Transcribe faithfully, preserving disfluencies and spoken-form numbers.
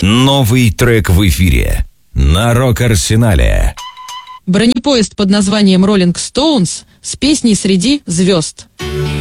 Новый трек в эфире на Рок-Арсенале. Бронепоезд под названием Rolling Stones с песней «Среди звезд».